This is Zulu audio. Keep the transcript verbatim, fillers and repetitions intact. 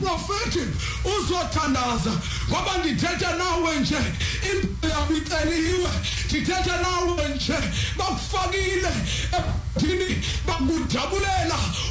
Prophet uzothandaza ngoba ngithetha nawe nje impilo yami iceliwe ngithetha nawe nje bakufakile ebuthini bakujabulela